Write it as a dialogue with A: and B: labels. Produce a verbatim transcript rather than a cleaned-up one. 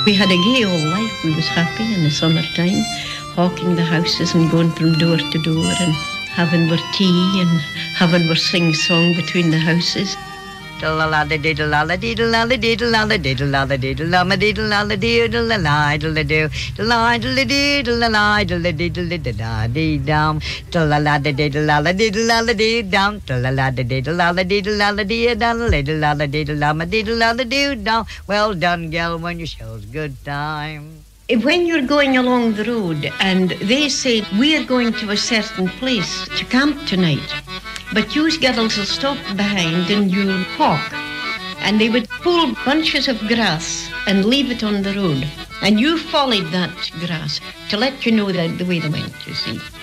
A: We had a gay old life. We was happy in the summertime, hawking the houses and going from door to door and having our tea and having our sing-song between the houses.
B: Well done, gal, when you shows good time.
A: When you're going along the road and they say, we're going to a certain place to camp tonight, but you girls will stop behind and you'll hawk. And they would pull bunches of grass and leave it on the road. And you followed that grass to let you know that the way they went, you see.